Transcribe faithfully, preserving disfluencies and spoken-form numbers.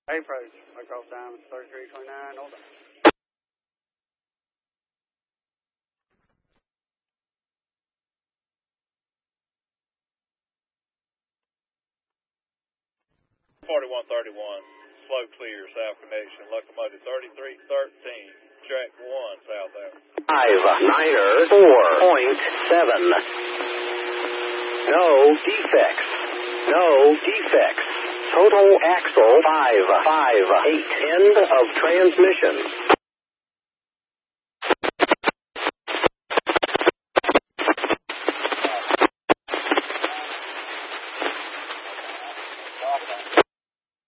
Approach, across Diamond, thirty-three twenty-nine, over. forty-one thirty-one, slow clear, south connection, locomotive thirty-three thirteen, track one, south avenue. Five, niner, four point seven. No defects. No defects. Total axle five five eight. End of transmission.